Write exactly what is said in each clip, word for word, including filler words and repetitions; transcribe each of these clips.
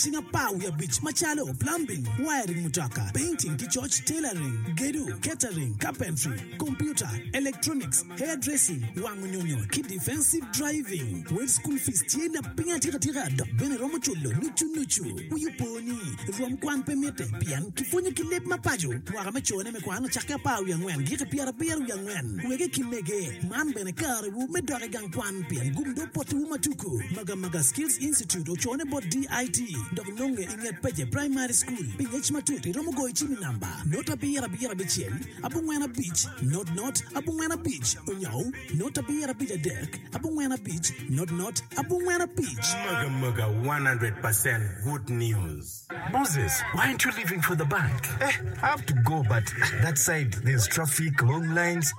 Tinga Power Beach, Machalo, plumbing, wiring mutaka, painting, church tailoring, gedu, catering, carpentry, computer, electronics, hairdressing, wangunyonyo, kid defensive driving, with school fees, tienda pinga tira tira, dok bene romochulo, nuchu nuchu, uyuponi, rom kwan pemete, pian, kifonyo kilep mapajo, waka mechone me kwan, chaka pau yang wen, gika piara piaru yang wen, wege kimege, man bene kare wu, me dore gang kwan pian, gumdo potu umatuku, maga maga skills institute, ochone bot D I T, dok nonge inget peje primary school, pingech matuti, romo go ichimi namba, nota piara piara bichel, abungwena beach, not not, abungwena beach, unyo, nota piara pija deck, abungwena beach, not not, abungwena beach. Maga maga one hundred percent good news. Moses, why aren't you leaving for the bank? Eh, I have to go, but that side, there's traffic, long lines.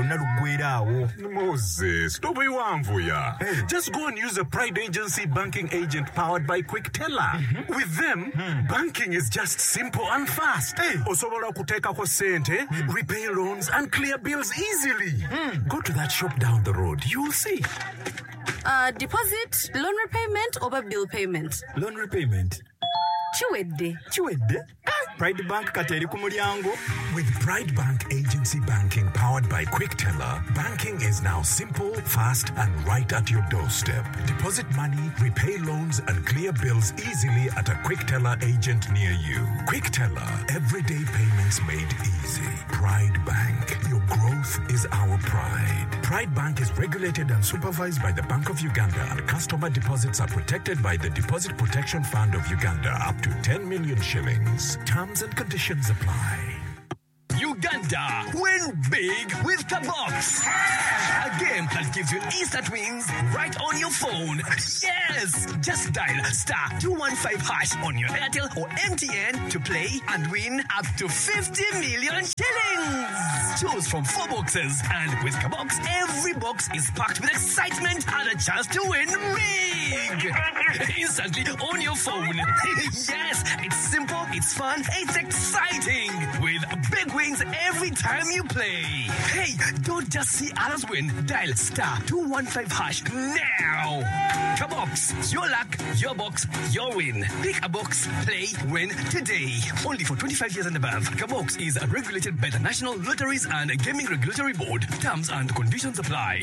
Moses, don't be one for ya. Hey. Just go and use a Pride Agency banking agent powered by Quick Teller. Mm-hmm. With them, mm. banking is just simple and fast. Hey. Osobola kuteka kwa sente, mm. repay loans, and clear bills easily. Mm. Go to that shop down the road. You'll see. Uh, deposit, loan repayment, or bill payment? Loan repayment. Chiwedde. Chiwedde? Pride Bank kateri kumulyango. With Pride Bank Agency Banking powered by Quick Teller, banking is now simple, fast, and right at your doorstep. Deposit money, repay loans, and clear bills easily at a Quick Teller agent near you. Quick Teller, everyday payments made easy. Pride Bank, your growth is our pride. Pride Bank is regulated and supervised by the Bank of Uganda, and customer deposits are protected by the Deposit Protection Fund of Uganda up to ten million shillings. Terms and conditions apply. Uganda, win big with Kabox. A game that gives you instant wins right on your phone. Yes! Just dial star two one five hash on your Airtel or M T N to play and win up to fifty million shillings. Choose from four boxes, and with Kabox, every box is packed with excitement and a chance to win big. Instantly on your phone. Yes, it's simple, it's fun, it's exciting. With big wins every time you play. Hey, don't just see others win. Dial star two one five hash now. Kabox, your luck, your box, your win. Pick a box, play, win today. Only for twenty-five years and above. Kabox is regulated by the National Lotteries and Gaming Regulatory Board. Terms and conditions apply.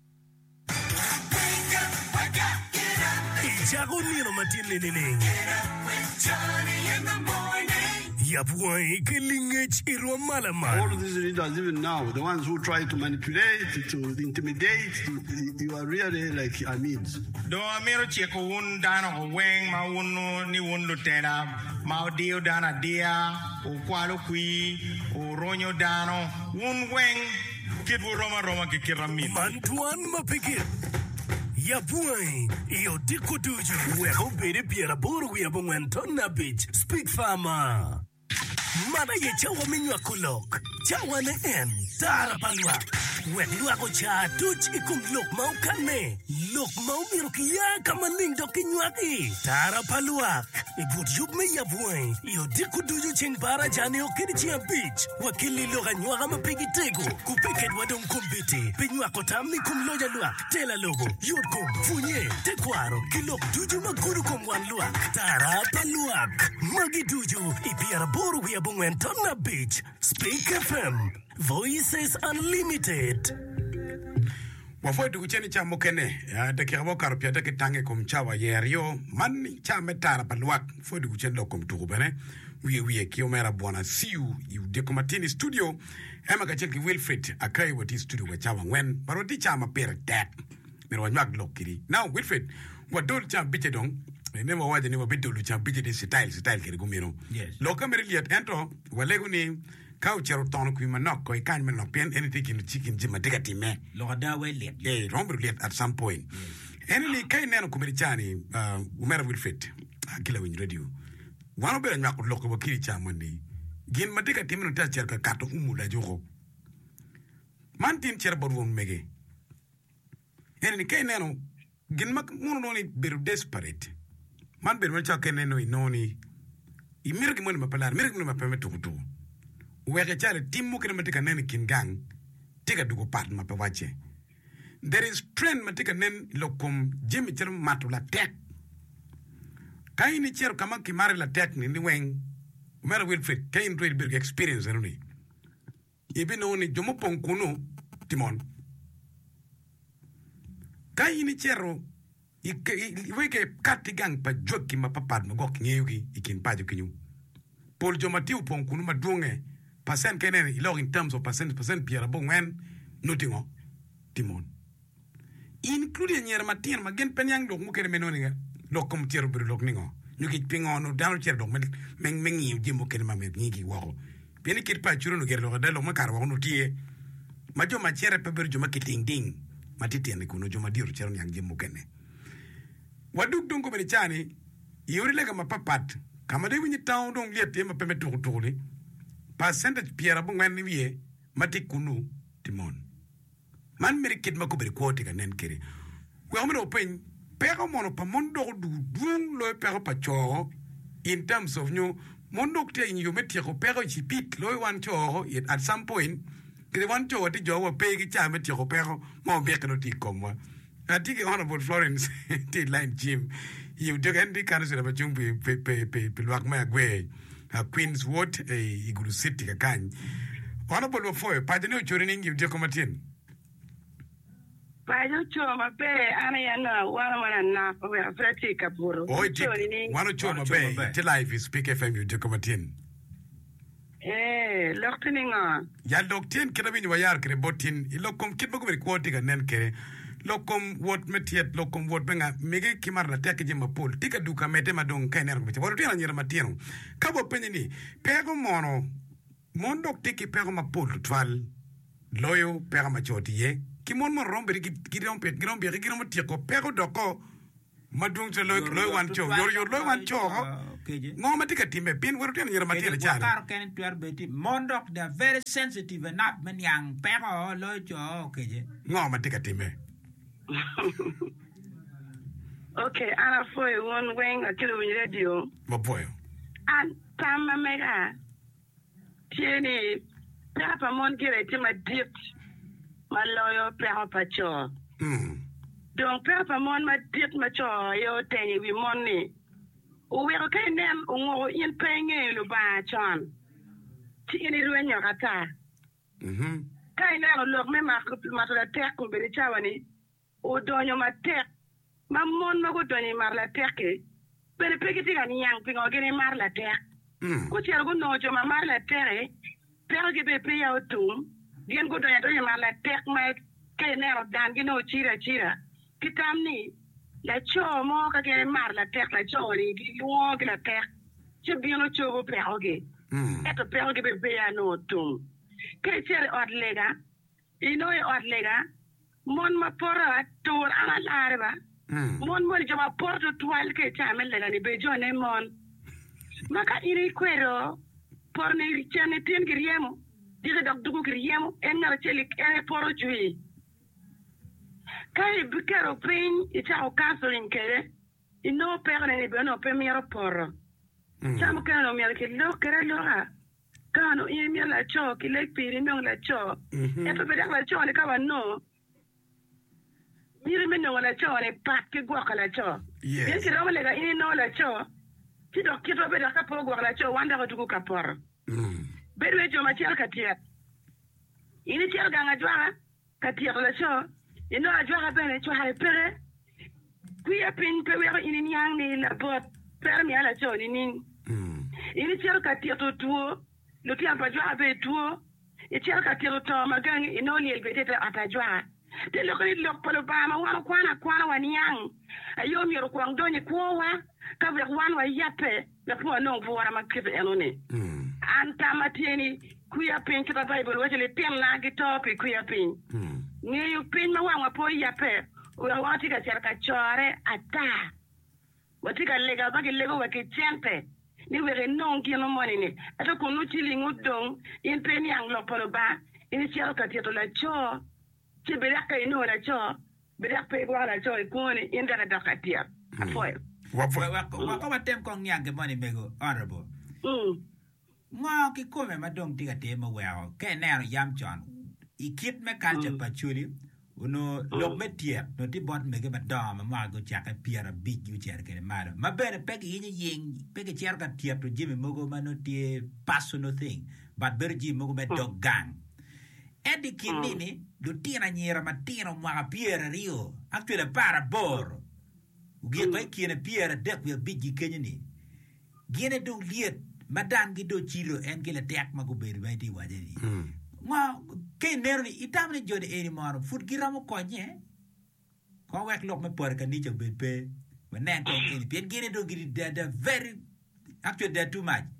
All of these leaders, even now, the ones who try to manipulate, to intimidate, you, you are really like Amids. Do amiro cheko un dana o weng ma unu ni un lutera ma dio dana dia o kwalo kui o ronyo dano un weng kidu roma roma ke kiramid Mantuan mapigit. Yapuai, iyo diko duju. We hope it be a buru we abungwen tonna beach. Speak farmer. Mana ye chawa minywa kulok. Chawa ne en. Tara palwa. When you ako cha tuch ikum lok mau kane. Lok mau mirukiya kamaning dokinywaki. Tara palwa. Ibut yub me yapuai. Iyo diko duju ching para jani o kirichia beach. Wakili loga nywa kama pigitego. Kupiket wadong kumbiti. Pinywa kotamni kumloja luak. Tela logo. Yodkum. Funye. Tekwaro. Kilok duju maguru kumwan luak. Tara paluak. Magi duju. Ipiara boru we abungwen tonna beach. Speak F M. Voices Unlimited. Wafoi tukucheni cha mokene ya dekirabo karpia deke tange kumchawa yerio mani cha metara paluak foi tukucheni lo kumtukubene wiye wiye kiomera bwana siu yu dekomatini studio ema kachelki Wilfred akai wati studio wachawa ngwen baroti cha mapere tet mero wanywak lokiri now Wilfred wadol cha biche dong nema waje ni wabidolu cha biche di style style kiri gumiro yes lokamere liat ento walegu ni kau chero tono kui manok ko ikan manok pen anything in chicken jima diga time lo da we let eh rombo let at some point any kai neno kumirichani uh umera Wilfred akila win radio wano bela nyako loko bakiri cha mandi gin madiga time no ta cherka kato umula jogo mantin cher borwon mege any kai neno gin mak mono noni beru desperate man beru cha keneno inoni imirgi mo mapalar mirgi mo mapametu kutu weke chale timu kene matika nene kingang tika dugo pat mape wache there is trend matika nen lokum jimi chero matula tek Kai ni chero kama kimare la tekni ni weng. Mera Wilfred, kai in real big experience ni. Ibi no ni jomo ponkunu Timon. Kai ni chero weke katigang pa joki mapapad magok ngeyugi ikin pa jokinyu. Paul Jomatiu ponkunu madunge percent kenen ilog in terms of percent percent piera bongwen notingo Timon. Including nyer matien magen penyang dok mukere menoniga lokom tiero bir lok ningo. Nyuki pingo no dano tiero dok men men mengi jimbo kene mamet ngiki wako. Pieni kit pa churu no ger lo dalo makar wako no tie. Majo machere pe bir joma kiting ding. Matiti ane kuno joma dioro chero nyang jimbo kene. Waduk dungo beri chani yuri lega mapapat kama de winyi taon dong liat ye mapeme tuku tukuli percentage piera bongwen ni wiye mati kunu Timon. Man meri kit mako beri kuote ka nen kere. Kwa humino open pego mono pa mondo du dung loe pego pa choro in terms of nyo mondo kte in yu meti ko pego chipit loe wan choro yet at some point kede wan choro ti jowo pegi cha meti ko pego mo beke no ti komwa. I think Honorable Florence ti line Jim you took Andy Carson about young pe pe pe pe luak ma gwe Queen's Ward e iguru city ka kan. Honorable Foy pa de no chorining you de komatin. Pa yo choma pe ana ya na wana wana na pa we afrati kapuro. Oi ti wana choma pe ti live is speak F M you de komatin. Eh loktininga. Ya loktin kina ni wayar kre botin ilokom kitbo ko kwoti ka nen kere. Lokom wot metiet lokom wot benga mege kimar la tek jema pol tika duka mete madong kainer ko woro tena nyira matieno kabo penye ni pego mono mondo tiki pego ma pol twal loyo pega ma choti ye ki mon mo rombe ki ki rombe ki rombe ki rombe tiko pego doko madung se loyo loyo wan cho yor yor loyo wan cho ngo ma tika time pin woro tena nyira matieno chari kar ken twer beti mondo they very sensitive enough men yang pego loyo cho keje ngo ma tika time. Okay, ana foi one wing a kilo radio. Mapoyo. And tama mega. Tieni papa mon kire tima dip. Ma loyo papa cho. Hmm. Donc papa mon ma dip ma cho yo teni wi monni. O we ko nem o ngo in penge lo ba chan. Tieni ruenyo kata. Mhm. Kai na lo me ma ma la tek ko be chawani. O donyo ma tek ma mon ma go doni mar la teke bene pekiti ga nyang pingo gene mar la tek ko tiel go no jo ma mar la tere pero ge be pe ya otum gen go donyo donyo mar la tek ma ke ne ro dan ge no chira chira kitam ni la cho mo ka gene mar la tek la cho ni gi wo ge la tek che bieno cho go pe oge eto pe oge be pe ya no otum ke tiel od lega ino e od lega mon ma pora tour ana larba mon mon jama porto toile ke chamel daga ni bejo ne mon maka iri kwero porne chane ten griemo diga dok dugu griemo en na cheli ene poro jui kai bikero pin ita o counseling kere ino perne ni beno pe miro poro chamo ke no mi ke lo kere lo ha kano i mi la cho ki le piri mi la cho e to be la cho ne ka va no Miri me no la cho ne pat ke gwa la cho. Yes. Ke ro le ga ini no la cho. Ti do ki do be da ka po gwa la cho wanda ko dugu ka por. Mm. Be do jo ma ti ka ti. Ini ti ga nga jwa ka ti la cho. Ino a jwa be ne cho ha pere. Ku ya pin pe we ini nyang ni la bot per mi ala cho ni ni. Mm. Ini ti ka ti to tuo. Lo ti pa jwa be tuo. E ti ka ti to ma gang ino li el be te ata jwa. De lo que lo polo ba ma wana kwana kwana waniang ayo mi ro kwang doni kwowa ka be wan wa yape le po no vo wara ma kibe enone mm anta matieni kuya pin kita bible waje le pin la gi topic kuya pin mm ni yu pin ma wa po yape o wati ka cerca chore ata wati ka lega ba ki lego wa ki chente ni were non ki no moni ni ata ko no chili ngudong in pin yang lo polo ba ini cerca tieto la cho ci beraka ino la cho beraka pe gwa la cho ikoni inda da katia afoy wa wa wa ko batem ko nyange moni mego honorable mm ngo ki ko me madong tiga te ma wa ke ne yam chon ikit me culture pachuli uno lo metie no ti bot me ke madam ma go chaka piera big you cher ke maro ma bene pe ki yin pe ke cher ka tiep to jimi mogo mano tie personal thing but berji mogo me dog gang edi kinini do tina nyera matino ma piera rio actually para bor ugie ko kiene piera dek we big kenye ni gene do liet madan gi do chilo en ke le tek ma go ber ba di waje ni ma ke nerni itamne jode eni maro fut giramo konye ko wek lok me por kan ni je bepe when nan ko eni pen gene do gidi da very actually they too much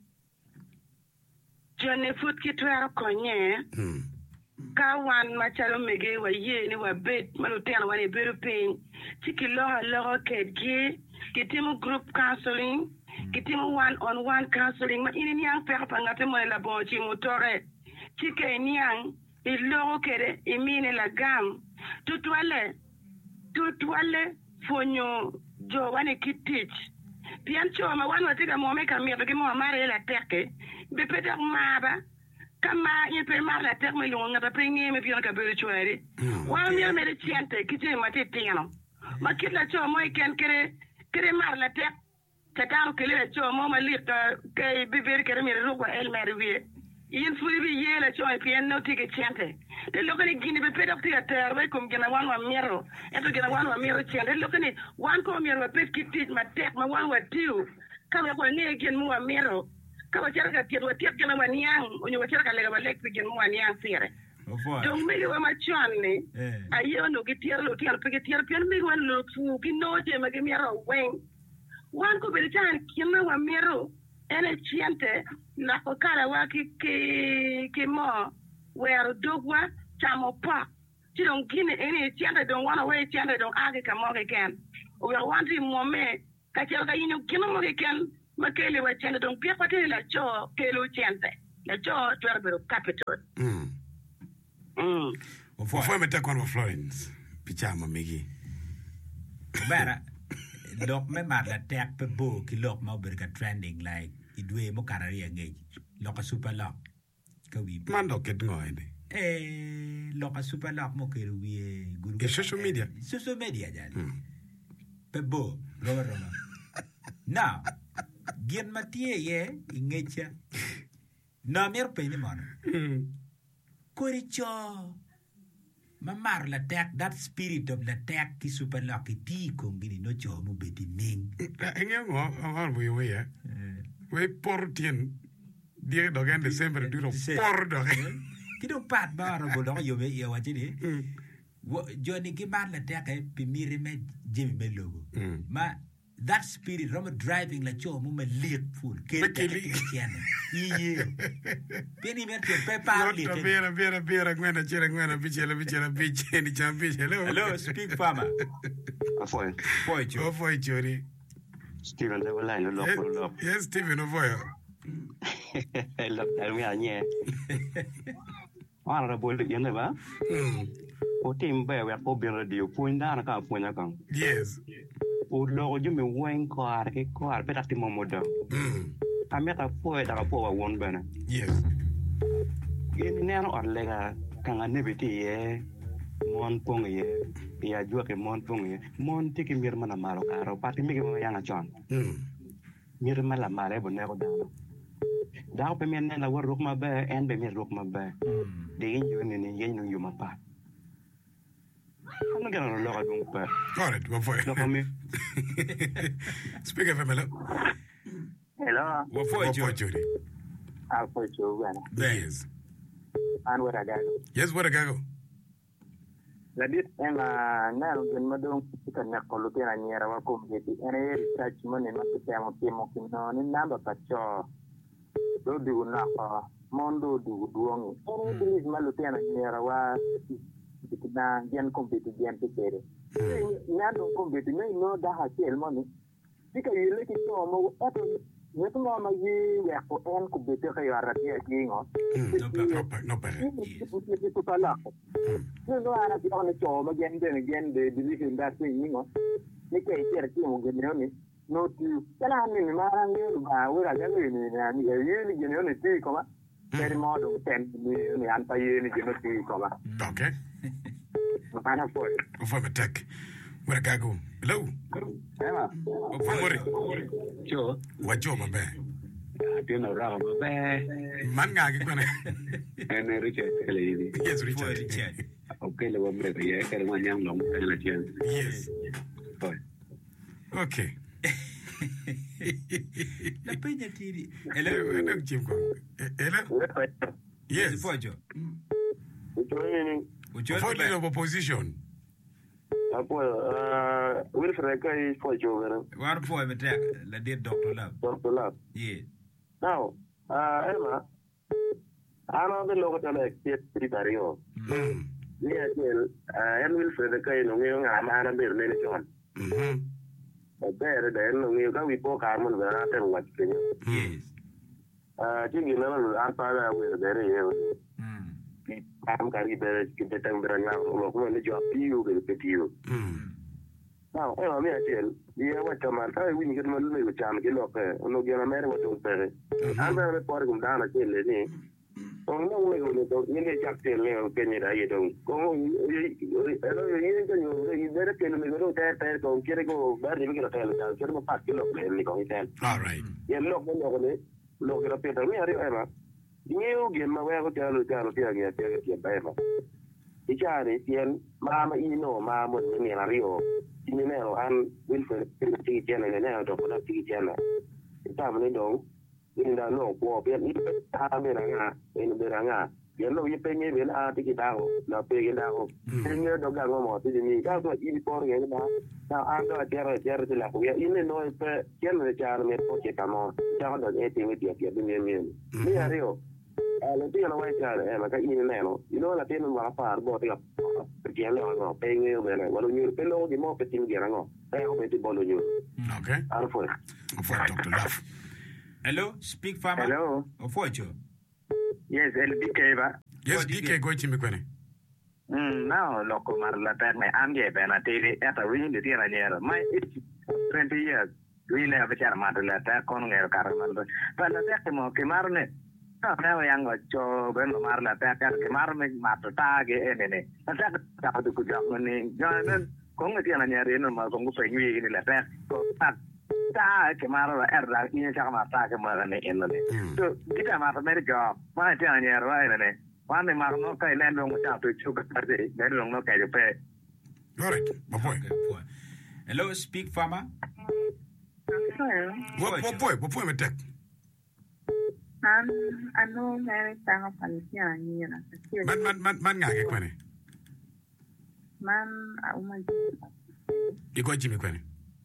jone fut ki twero konye ka wan ma chalo mege wa ye ni wa bet manu ten wa ni beru pin tiki lo lo ke gi kitimu group counseling kitimu one on one counseling ma ini yang per pangate mo la bo chi motore Chike niang iloro kere imine la gam tutwale tutwale fonyo jo wane kitich pian choma wan watika mo me kamia ke mo mare la teke be pete maba kama ye pe mar la teke me longa ta pringi me pian ka be chwere wan mi me de chiente kiti mate tiano ma kitla choma iken kere kere mar la teke tataro kele choma ma lita ke be be kere me ro el merwie yin furi bi yela choy pien no tike chente de lokani gini be pedok tia terwe kum gina wan wa miro eto gina wan wa miro chente lokani wan ko miro pe kitit ma tek ma wan wa tiu ka ko ne gen mu wa miro ka wa chara ka tia wa tia gina wan yang onyo wa chara ka lega ba lek gen mu wan yang sire donc mi wa ma chwanni ayo no ki tia lo tia pe tia pien mi wan lo fu ki no je ma ge miro wen wan ko be tan kina wa miro ene chiente na kokara wa ki ki ki mo where dogwa chamo pa ti don gine ene chiente don wana we chiente don age ka mo ken we want mo me ka chel ka yinu kino mo ken makele wa chiente don pia pate la cho kelo chiente la cho tuerbero capital mm mm ofo fo meta kwa Florence pichama migi bara lok me mar la tek pe bo ki lok mo ber ka trending like idwe mo karari ngej lok super lock ka wi mando ket ngoende eh lok super lock mo ke wi guru e social media social media jani pe bo ro ro now gen matie ye ngecha na mer pe ni mon koricho mamar la tek that spirit of la tek ki super lucky ti con gini no cho mo beti ming engel ngo ngor bu we ya we portien die do gen December du ro por do ki do pat bar bo do yo be yo wa tini wo joni ki mar la tek pi miri me jimi me logo ma that spirit rom driving la cho mo me lik full ke ke tiene iye peni mer pe pe parli no vera vera vera ngena chera ngena bichela bichela bicheni champi hello hello speak farmer afoy foy cho afoy chori Steven de Line lo lo yes Steven afoy lo el mi anye ara bol de yene ba o tim be we ko bien radio puinda na ka puina kan yes o lo ju me wen ko ar ke ko ar pe ta timo modo mm a me ta po ta po wa won bana yes yen ne no ar lega kan ne beti ye mon pong ye ya ju ke mon pong ye mon ti ke mir mana malo karo pati mi ke mo yang chon mm mir mala mare bo ne ko da da pe men ne la war ruk ma be en be mir ruk ma be de yin yo ne ne yin no yo ma pa I'm gonna look at you. Got it. What for? Look at me. Speak of him, hello. Hello. What for, Judy? I'll put you. Yes. And what I got? Yes, what I got? La dit en la nalo gen madong kita na koluti na nyera wa komiti ene research money na kita mo timo kino ni namba pacho do di una pa mondo du duong ene bilis maluti na nyera wa na gen komiti gen pekere na do komiti no no da ha kel money dika yele ki to mo eto neto mo ma yi ya ko en ko bete ka yara ti kingo no pa no pa no pa to pala no no ara ti on to ma gen den gen de believe in that thing ningo ni ke ti ti mo gen no ni no ti kala ni ma ran ni ba we ra ga ni na ni yi ni gen no ti ko ma per modo ten ni ni an pa yi ni gen no ti ko ma okay Pana foi. Foi matak. Where gago? Hello. Ema. Fomori. Jo. Wajo mabe. Tiene rama mabe. Man ngagi kwana. Ene Richard Kelly. Yes, Richard. Okay, le wamre ye kare manyang long la chien. Yes. Okay. La peña tiri. Hello, hello, Jim. Hello. Yes. Fojo. For leader of opposition. Apo, uh, Wilfred Kai Fojo, vera. One for me track. La dear Doctor Love. Doctor Love. Yeah. Now, uh, Emma, I know the local secretary. Hmm. Yeah, well, uh, and Wilfred Kai, no, I'm an American John. Hmm. But there, then, we go with poor Carmen, the other what thing. Yes. Uh, Jimmy Level, our father, we're very ill. I'm carrying the September now, when the job you will fit you. Now, I'm here, yeah, what a man, I win get my little jam, get up there, no get a man what was better. I'm very reporting down again, Lenny. Oh, no way, you need just tell me, Kenny, I don't go. You better tell me, go there, go, get a go, very little tell, get a pack, you know, all right. Yeah, look, look at a paper, we are. You get my way to tell you, tell you, tell you, baby. The child is young, Mamma, you know, Mamma, in Rio, in the mail, and Wilfred, in the tea channel, and out of the tea channel. The family don't, in the no, walk, and eat Haberanga, in the Ranga. You know, you pay me when I take it out, now pay it out. Ten years of Gamo, didn't you? That's what you for you now. I'm going to tell you, Jared, we are in the noise, general child, and pocket come on. Child does anything with you, get the million. Me, Rio. Lo tiene una chiara, eh, ma che in nero, you know la tiene una far, boh, perché allora no, pengo bene, ma lo new pello di mo per tingira no. Eh, come ti bollo new. Okay. Al fuori. For Doctor Love. Hello, speak farmer. Hello. Ofocho. Yes, el D K va. Yes, D K go chimi kwene. Mm, no, loco mar la per me anche bene, te eta ring di tiene nero. My twenty years. We never share matter la ter con ngero carman. Per la te mo che marne. No, now yang go ben mar la ta ka ke mar me mato ta ge ene ne ta ta ta ku ja ne ja ne ko ngi na nyare no ma ko ngu pe ngi ni la ta ko ta ta ke mar la er la ni cha ma ta ke ma ne ene ne to kita ma ta me jo ma ta na nyare wa ene ne wa ne mar no kai len no ta tu chu ka de ne no no kai de pe. All right, my boy. Hello, speak farmer. What what boy, what boy me tek? Man, ano meron tayong palisya niya. Man, man, man, man nga, kwene? Man, umay. Iko Jimmy kwene?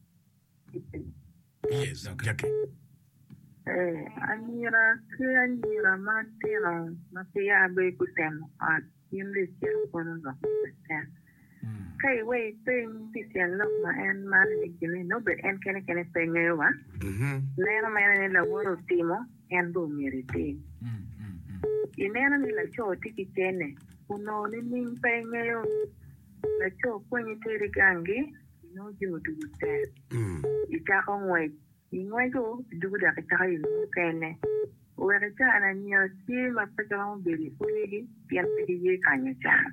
Yes, Jackie. Eh, anira, kaya anira, matira, matira, abe kusemo, at yung lisya ko nung kusemo. Kaya, wait, ting, tisyan lang, ma, and marinig yun, no, but, and kene kene pengayo, ha? Nero meron nila, waro timo, and do miriti. Inena ni la cho tiki chene. Uno ni ning pengayo. La cho kwenye tiri gangi. No jimu dugu te. Ika kongwe. Ingwe go dugu da kita yu kene. Uwe kita ana niyo si mapaka wangu bili. Uligi pian piki ye kanya chan.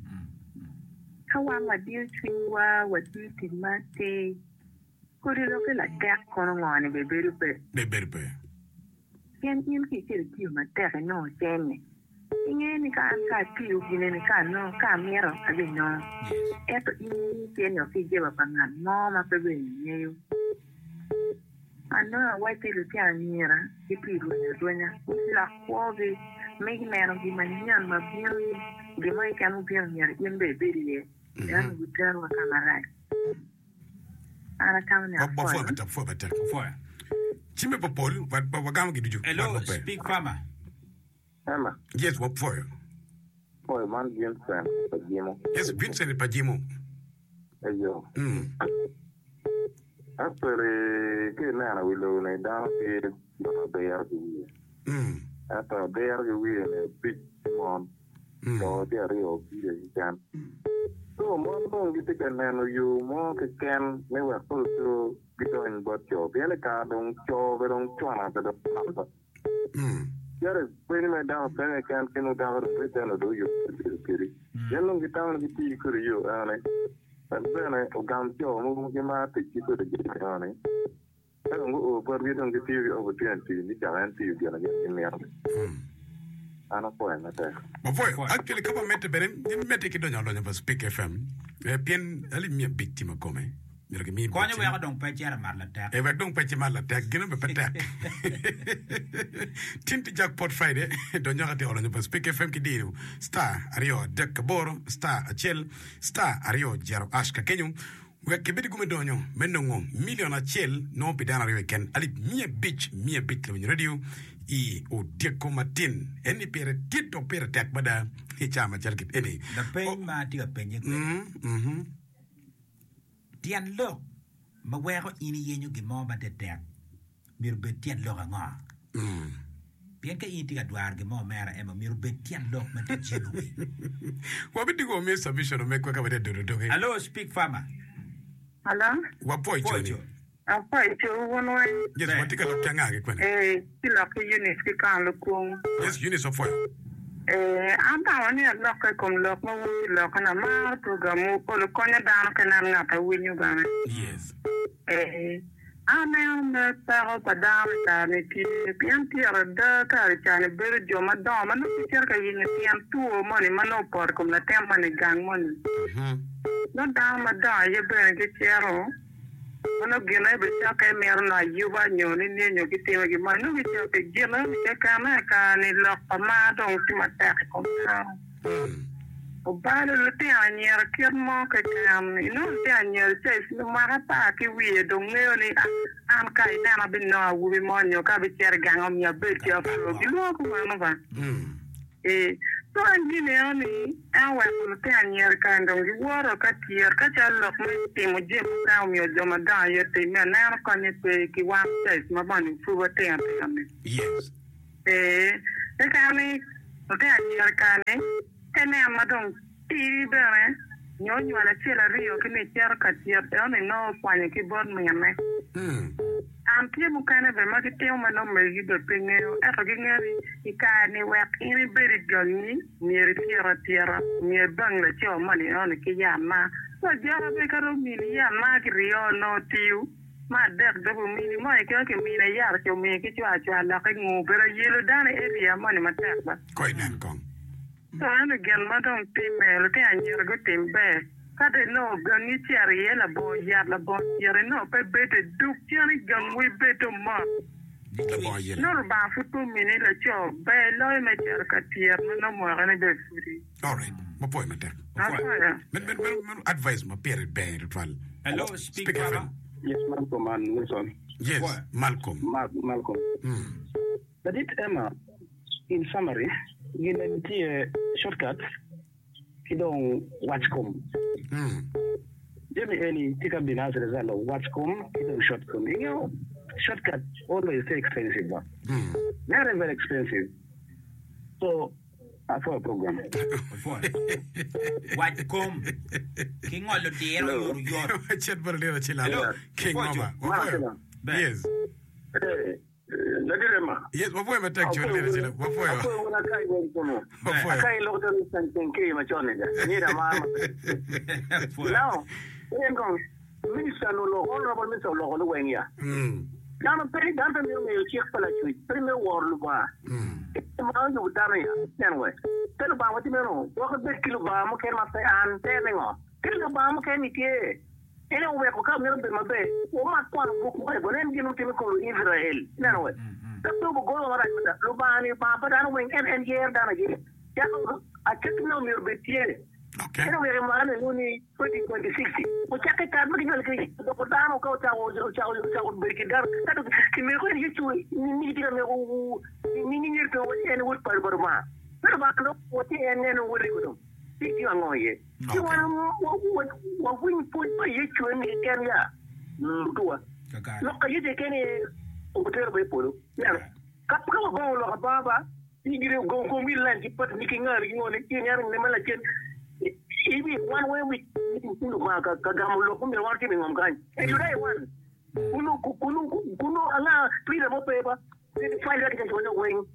Kawa wadiyo chwiwa wadiyo timate. Kuri loke la tek kono ngani beberu pe. Beberu pe. Yan yan ki kiri kiyo matere no jene. Inge ni ka an ka kiyo gine ni ka no ka mero abi no. Eto inge kiyo ki jeba pangan no ma pebe niyo. Ano wai pilu ti anira ki pilu ni duenya. Usila kuogi megi mero di manyan ma biyo di mai kanu biyo nyari imbe beriye. Yan gutero wa kamarai. Ana kama ni afuwa. Bafua bata, bafua bata. Bafua. Chime popol, wagama kiduju. Hello, speak farmer. Emma. Yes, what for you? Oh, man, Vincent, Pajimo. Yes, Vincent Pajimo. Ayo. Hmm. After ke na we lo na da ke da ya ki. Hmm. After there we ne big on. So there you be can. So mo mo gite kan na no you mo ke kan me wa ko to bito en bot yo bele ka dong cho ve dong chwa na da. Hmm. Yare, when I down, then I can't get no down with them or do you. Yellow get down with tea for you, and then I come to your moving out to keep it again. I don't go over, we don't get you over twenty, you can't see you gonna get in the other. Ano po yan natin. Mafoy, actually kapa mete beren, di mete ki donya donya pa Speak F M. E pien ali mi biktima kome. Mira ke mi. Konya we dong pe chera mar la tak. E we dong pe chera mar la tak, gino be petak. Tinti Jackpot Friday, donya ka te donya pa Speak F M ki diru. Star Ario Dek Boro, Star Achel, Star Ario Jaro Ashka Kenyu. We ke bidi gume donyo, menongo million Achel no pidana riwe ken. Ali mi bitch, mi bitch le radio. I o Dieko Martin any pere tito pere tak bada e chama jalkit any the pain ma tiga penye mhm tian lo ma wero ini yenyu gi mo ba de tak mir be tian lo nga mm bien ka ini tiga dwar gi mo mera e ma mir be tian lo ma de jenu wa bi digo me submission me ko ka ba de do do hello Speak Farmer hello wa boy choni apa itu one way yes what ka lo tanga ke kwani eh sila ke unit ke kan lo kung yes unit of fire eh anda ni lo ke kom lo mo lo kana ma program ko lo konya dan kana na ta winyu ba yes eh ana na ta pa da ta ne ki pian ti ara da ka cha ne ber jo ma do ma no ti ka yin pian tu mo ni ma no por kom na tem ma ni gang mo ni mhm no da ma da ye ber ke chero Ano gina be cha ke mer na yuba nyo ni ni nyo ki te gi ma no ki cha ke gina ke ka na ka ni lo pa ma dong ti ma ta ko ta o ba le te anier ke mo ke ka ni no te anier che si ma ra pa ki wi dong ne ni am ka ina na bin no wu bi mo nyo ka bi cher gang om ya be ti afro gi lo ko ma no ba eh so ani ne ani awa ko te anier ka ndong gi woro ka tier ka cha lo mo ti mo je ka mi o ma da ye te me na ko ni pe ki wa te ma ba ni fu wa te ami yes eh e ka ni o te anier ka ne te ne ma dong ti bere nyo nyo la che la rio ki ne cher ka tier te ni no kwa ni ki bod me me mm am pie mu kana be ma ki te ma no me gi be pe ne e ka gi ngari i ka ni wa ini beri gani ni ri tira tira ni bang la che o ma ni on ki ya ma so jara be ka ro mi ni ya ma ki rio no tiu ma der do mi ni ma ke ke mi na ya ke mi ki chwa chwa la ka ngu be ra yelo dan e ri ya ma ni ma ta ba ko nan kong so an gen ma don ti me lo te an yer go tim be Kade no gangi tiari la bo ya la bo tiari no pe bete duk tiari gangwi bete ma. No ba futu mini la cho be lo me tiar ka tiar no mo gane be furi. All right. Ma poi ma tek. Men men men advise ma pere be ritual. Hello Speak Farmer. Yes, Malcolm and Wilson. Yes, what? Malcolm. Ma- Malcolm. Mm. But it Emma, in summary, you need a shortcut. You don't watch com. Hmm. Jimmy any take up the answer as well. Watch com, you don't short com. You know, shortcut always very expensive. Hmm. Very, very expensive. So, uh, for a program. Watch com. King all the day or your chat for a little chill out. King Mama. Yes. Yes, what for my tech you little chill. What for you? What for you? I look at something came a Johnny. Need a man. Now, we're going. Minister no honorable Mister Local Wenya. Hmm. Now, I'm very down to me, check for a tweet. Premier war, Luba. It's the man who done it. Anyway, tell about what you know. Walk a bit kilobam, came up and telling off. Kilobam came here. Anyway, we come here to my bed. Oh, my one book, but then you know, chemical Israel. Anyway, the two go over at Lubani, Papa, and wing and here down again. I check no mere bit here. Okay. Anyway, I'm only twenty twenty six. We check it out, but you know, the Podano go to Chow break it down. That is the miracle you to need to meaning you to any wood per Burma. What about what you and then what you do? You are going here. You want what we put by you to any area. Look, you take any hotel by Polo. Yeah. Come on, Baba. You go home, we land, you put making her, you know, the Malakan. Even one way we Kagamulo, whom you are giving on kind. And today one. Kuno, Kuno, Kuno, Allah, freedom of paper. Find out against one wing.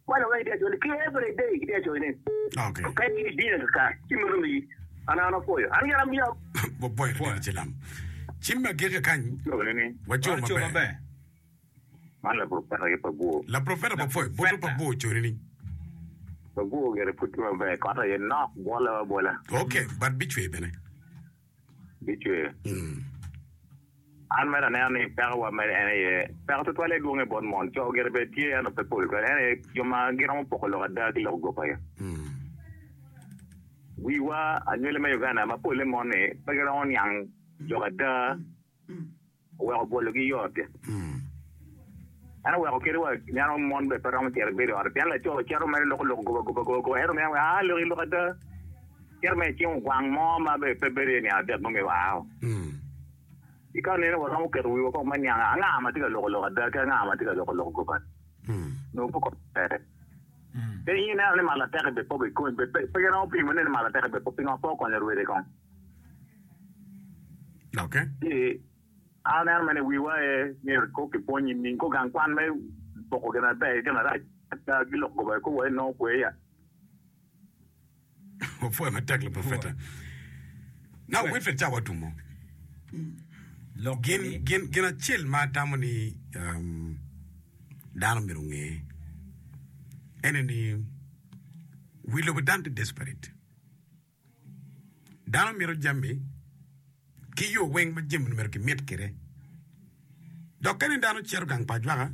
Wala wai dia joni ke every day dia joni. Okay. Okay, ni dia ka. Kimurumi ana ana foyo. Ani yaram ya. Bo boy foyo chilam. Chimma gege kan. Wacho mabe. Mala profeta ke pabu. La profeta pa foyo. Boto pa bo chorini. Pabu gere putu mabe. Kata ye na bola bola. Okay, but bichwe bene. Bichwe. Hmm. An mera ne ani perwa mera ene per to toile dunge bon mon cho gerbe tie ano pe pol ko ene yo ma giram po ko lo da di lo go pa ya mm wi wa anyele me Uganda ma pole mon e pa gira on yang yo da wa bo lo gi yo te mm ana wa ko kere wa nyano mon be per am tier be ro ar pian la cho chero me lo lo go go go go ero me a lo lo da ker me ti un wang mo ma be pe be ni a de mo me wa mm ika ne wa mo ke ruwa ko manya nga ma tiga lo lo da ka nga ma tiga lo lo ko ba hmm no ko ko eh hmm ke ina ne mala ta be po be ko be pe ke na opi mo ne mala ta be po pinga po ko ne ruwa de kon okay e ana ma ne wi wa e ne ko ke po ni ni ko gan kwan me po ko na be ke na ra ta gi lo ko ba ko we no ko ya o foi ma tagle profeta na we fe ta wa tumo Gen gen gena chill ma tamani um dano mirunge eneni we look down to desperate dano miro jambe ki yo weng ma jem mer ki met kere do kan dano chero gang pa jwa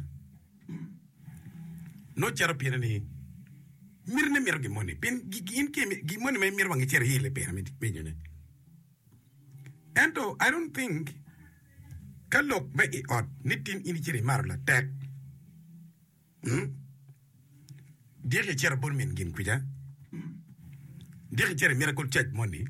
no chero pina ni mir ne mir gi moni pin gi in ke gi moni me mir wangi chero hile pena me me and I don't think Kalok be ot nitin ini chiri marla tek. Hmm. Dia ke chera bon men gin kuja. Dia ke chera miracle church money.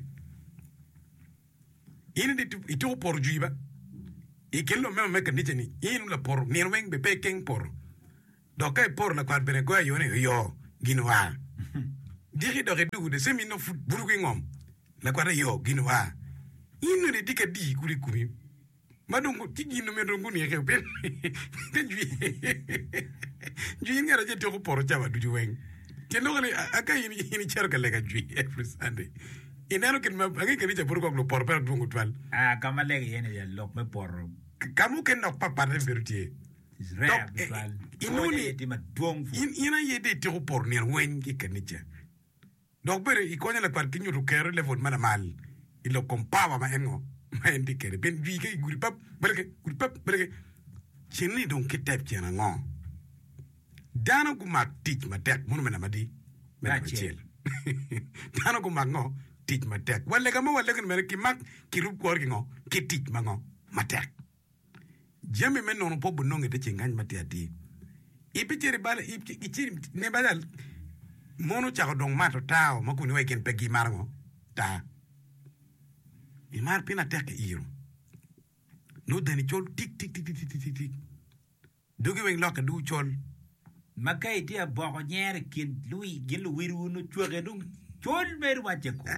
Ini ditu itu por juiba. Ikello me me kan nitini. Ini la por ni weng be pekeng por. Dokai por la kwat bene go yo ne yo ginwa. Dia ke do ke du de semi no foot burugi ngom. La kwat yo ginwa. Ini ne dika di kuri kuri. Madungu tigi no medungu ni ke pen te jui jui ngara je to poro chaba du juweng ke no gale aka yini yini cherka lega jui every Sunday inano ken ma agi ke ni poro ko por per dungu twal ah kama lega yene ya lok me poro kamu ken no papa de vertie rap twal inoni di ma dong in ina yede te ko por ni wen ki ke ni che donc bere i konya la par kinyu rukero le von mana mal ilo compava ma engo ma indicare ben vi che guri pap perché guri pap perché chini don ke tap chena ngo dana ku mak tic ma tek mun mena madi mena chel dana ku mak ngo tic ma tek wala ga ma wala ga mena ki mak ki rup ko ngo ki tic ma ngo ma tek jame men non po bu nonge te chingan ma ti ati ipi chiri bala ipi chiri ne badal mono cha dong ma to tao ma ku ni weken pe gi mar ngo ta i mar pina tek iro no dani chol tik tik tik tik tik tik dogi weng loka du chol makai dia boko nyere kin lui gin lu wiru no chuge dum chol mer wache ko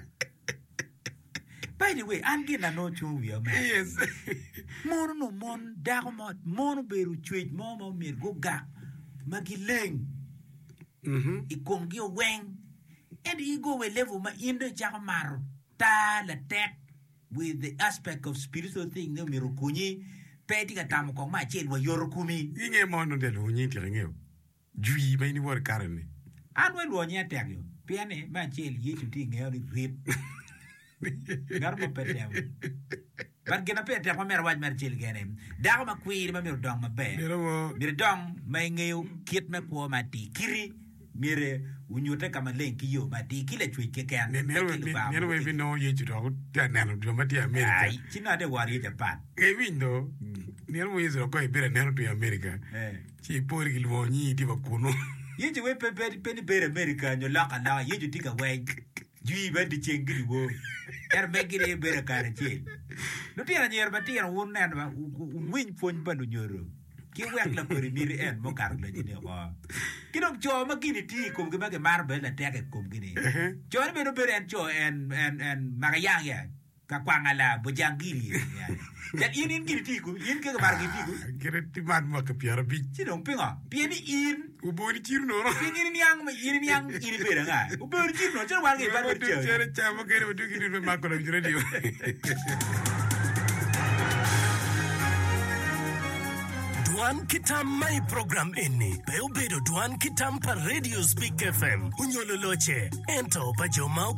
by the way an gina no chu wi ma yes mono no mon dago mo mono beru chwej mo mo mer go ga magileng mhm i kongi weng and i go we level ma inde jagamar ta la tek with the aspect of spiritual thing no miru kunyi peti ka tam ko ma chel wa yor kumi inge mo no de lu nyi ti ngeo jui ba ni wor karne an we lo nya tek yo piane ma chel yi tu ti ngeo ri rip garmo pete But gonna pay a mer waj mer chil gene. Dago ma kwir ma mir dong ma be. Mir dong ma ngeu kit me ko ma ti kiri mire unyute kama lenki yo ma ti kile chui ke kan. Ne ne ne we vi no ye judo ta na no do ma ti America. Ai china de wari Japan. E windo. Ne mo yezo ko e bere ne to America. Eh. Chi pori ki lo ni ti ba kuno. Ye je we pe pe pe ni bere America nyo la kana ye ju ti ka we. Jui ba di chengri wo. Er megire bere kare chil. No tira nyer ba tira won nan ba win fon ba no nyoro. Ki wek la peri miri en mo kar la dine ko. Ki dok jo ma kini ti kum ke ba ke mar ba la teke kum kini. Jo be no bere en jo en en en magayang ya. ka kwangala bojangiri ya in in giri tiku in ke bar giri tiku kire timan ma ke piara bi ci dong pinga pieni in uboni kirno ro in yang in yang in bera nga uboni kirno cer war ngi bar ber cer cer chama kere du giri be makko la radio Duan Kitam my program inni Beobedo Duan Kitam pa Radio Speak F M Unyolo loche Ento pa jomao